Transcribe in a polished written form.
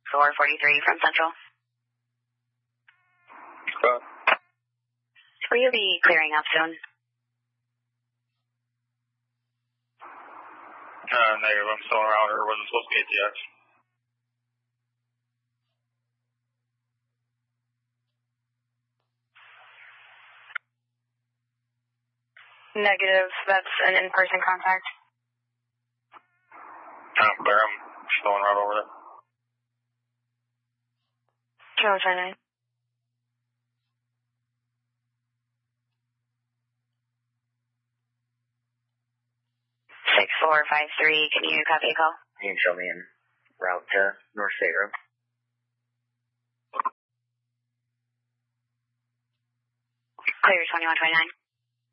443 from Central. Will you be clearing up soon? Negative, I'm still around or wasn't supposed to be ATX. Negative, that's an in-person contact. I'm clear, I'm still en route over there. Kilo 29. 6453, can you copy a call? You can show me en route to North State Road. Clear 2129.